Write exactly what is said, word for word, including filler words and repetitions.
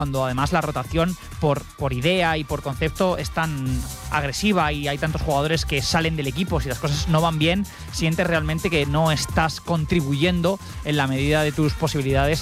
cuando además la rotación por, por idea y por concepto es tan agresiva y hay tantos jugadores que salen del equipo, si las cosas no van bien, sientes realmente que no estás contribuyendo en la medida de tus posibilidades